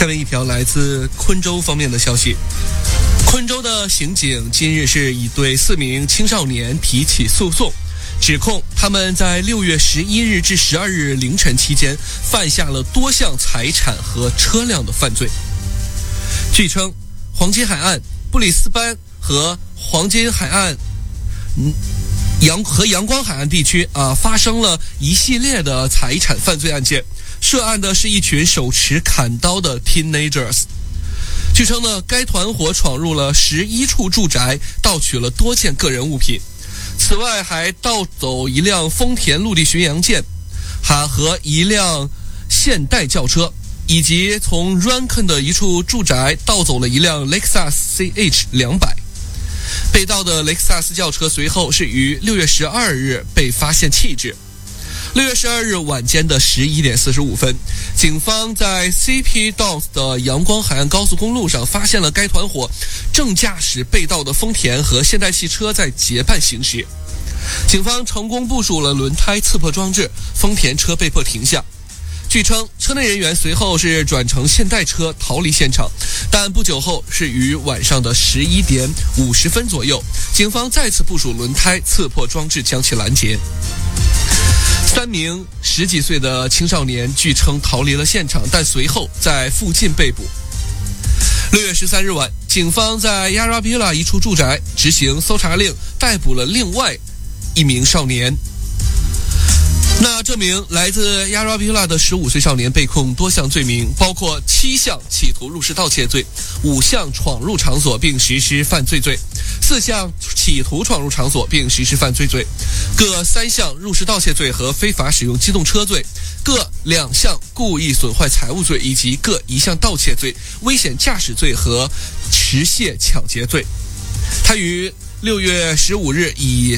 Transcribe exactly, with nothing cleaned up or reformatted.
下面一条来自昆州方面的消息，昆州的刑警今日是已对四名青少年提起诉讼，指控他们在六月十一日至十二日凌晨期间犯下了多项财产和车辆的犯罪。据称，黄金海岸、布里斯班和黄金海岸嗯阳和阳光海岸地区啊，发生了一系列的财产犯罪案件，涉案的是一群手持砍刀的 teenagers。据称呢，该团伙闯入了十一处住宅，盗取了多件个人物品。此外，还盗走一辆丰田陆地巡洋舰，还和一辆现代轿车，以及从 Rankin 的一处住宅盗走了一辆雷克萨斯 C H 两百。被盗的雷克萨斯轿车随后是于六月十二日被发现弃置。六月十二日晚间的十一点四十五分，警方在 C P Downs 的阳光海岸高速公路上发现了该团伙正驾驶被盗的丰田和现代汽车在结伴行驶。警方成功部署了轮胎刺破装置，丰田车被迫停下。据称，车内人员随后是转乘现代车逃离现场，但不久后是于晚上的十一点五十分左右，警方再次部署轮胎刺破装置将其拦截。三名十几岁的青少年据称逃离了现场，但随后在附近被捕。六月十三日晚，警方在 Yarrabilla 一处住宅执行搜查令，逮捕了另外一名少年。那这名来自 Yarrabilla 的十五岁少年被控多项罪名，包括七项企图入室盗窃罪、五项闯入场所并实施犯罪罪、四项企图闯入场所并实施犯罪罪，各三项入室盗窃罪和非法使用机动车罪，各两项故意损坏财物罪，以及各一项盗窃罪、危险驾驶罪和持械抢劫罪。他于六月十五日以